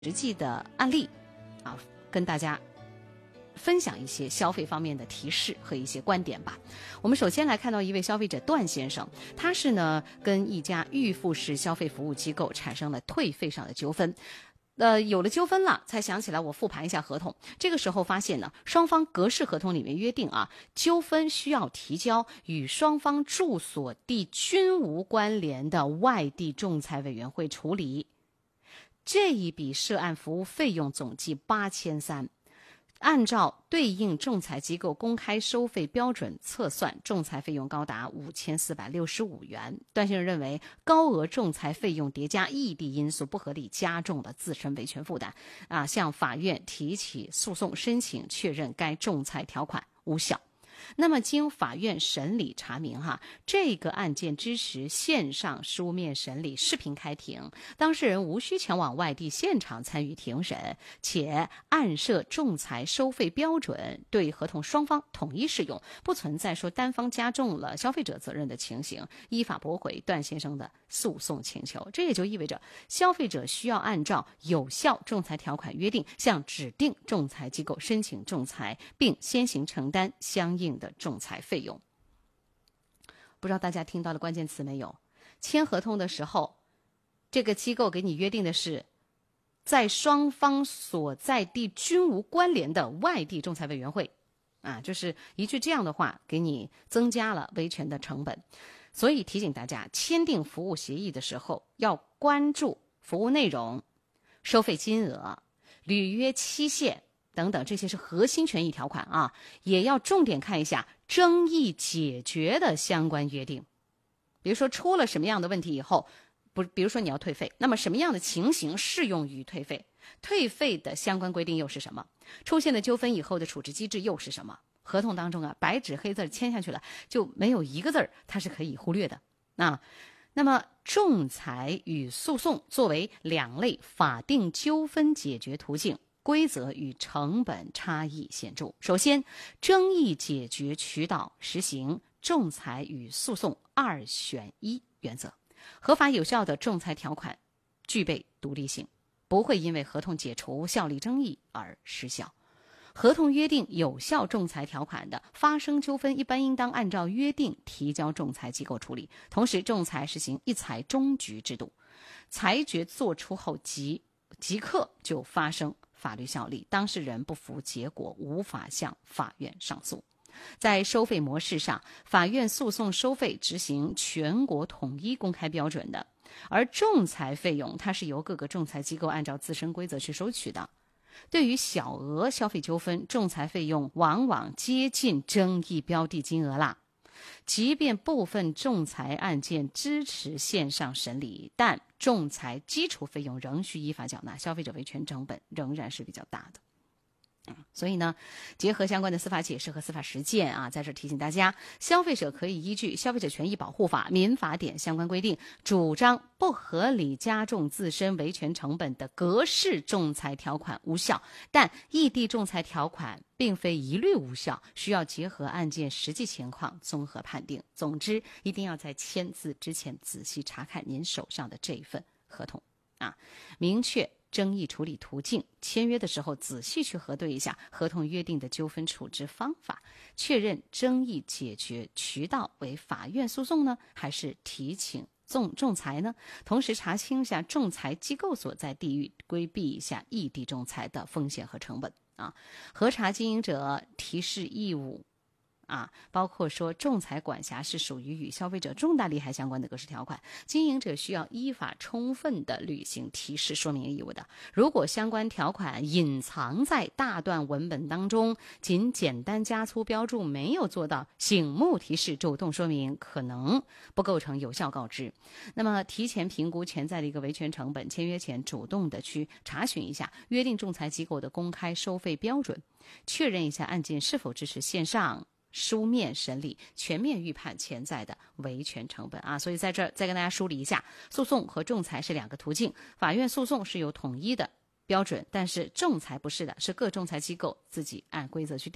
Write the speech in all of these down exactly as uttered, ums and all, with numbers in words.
实际的案例啊，跟大家分享一些消费方面的提示和一些观点吧。我们首先来看到一位消费者段先生，他是呢跟一家预付式消费服务机构产生了退费上的纠纷。呃，有了纠纷了，才想起来我复盘一下合同。这个时候发现呢，双方格式合同里面约定啊，纠纷需要提交与双方住所地均无关联的外地仲裁委员会处理。这一笔涉案服务费用总计八千三。按照对应仲裁机构公开收费标准测算，仲裁费用高达五千四百六十五元。段先生认为，高额仲裁费用叠加异地因素，不合理加重了自身维权负担，啊，向法院提起诉讼申请，确认该仲裁条款无效。那么经法院审理查明哈，这个案件支持线上书面审理视频开庭，当事人无需前往外地现场参与庭审，且按设仲裁收费标准，对合同双方统一适用，不存在说单方加重了消费者责任的情形，依法驳回段先生的诉讼请求。这也就意味着消费者需要按照有效仲裁条款约定，向指定仲裁机构申请仲裁，并先行承担相应的仲裁费用。不知道大家听到了关键词没有？签合同的时候，这个机构给你约定的是在双方所在地均无关联的外地仲裁委员会啊，就是一句这样的话给你增加了维权的成本。所以提醒大家，签订服务协议的时候要关注服务内容、收费金额、履约期限等等，这些是核心权益条款啊，也要重点看一下争议解决的相关约定。比如说出了什么样的问题以后，不，比如说你要退费，那么什么样的情形适用于退费？退费的相关规定又是什么？出现了纠纷以后的处置机制又是什么？合同当中啊，白纸黑字签下去了，就没有一个字儿它是可以忽略的啊。那么仲裁与诉讼作为两类法定纠纷解决途径，规则与成本差异显著。首先，争议解决渠道实行仲裁与诉讼二选一原则，合法有效的仲裁条款具备独立性，不会因为合同解除效力争议而失效。合同约定有效仲裁条款的，发生纠纷一般应当按照约定提交仲裁机构处理。同时，仲裁实行一裁终局制度，裁决作出后即即刻就发生法律效力，当事人不服结果无法向法院上诉。在收费模式上，法院诉讼收费执行全国统一公开标准的，而仲裁费用它是由各个仲裁机构按照自身规则去收取的。对于小额消费纠纷，仲裁费用往往接近争议标的金额啦。即便部分仲裁案件支持线上审理，但仲裁基础费用仍需依法缴纳，消费者维权成本仍然是比较大的。所以呢，结合相关的司法解释和司法实践啊，在这提醒大家，消费者可以依据《消费者权益保护法》民法典相关规定，主张不合理加重自身维权成本的格式仲裁条款无效，但异地仲裁条款并非一律无效，需要结合案件实际情况综合判定。总之，一定要在签字之前仔细查看您手上的这一份合同啊，明确争议处理途径，签约的时候仔细去核对一下合同约定的纠纷处置方法，确认争议解决渠道为法院诉讼呢，还是提请仲仲裁呢？同时查清一下仲裁机构所在地域，规避一下异地仲裁的风险和成本啊。核查经营者提示义务啊，包括说仲裁管辖是属于与消费者重大利害相关的格式条款，经营者需要依法充分的履行提示说明义务的。如果相关条款隐藏在大段文本当中，仅简单加粗标注，没有做到醒目提示、主动说明，可能不构成有效告知。那么提前评估潜在的一个维权成本，签约前主动的去查询一下约定仲裁机构的公开收费标准，确认一下案件是否支持线上书面审理，全面预判潜在的维权成本啊！所以在这儿再跟大家梳理一下，诉讼和仲裁是两个途径，法院诉讼是有统一的标准，但是仲裁不是的，是各仲裁机构自己按规则去定的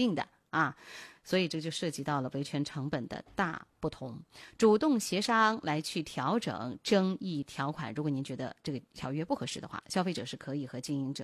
啊。所以这就涉及到了维权成本的大不同，主动协商来去调整争议条款。如果您觉得这个条约不合适的话，消费者是可以和经营者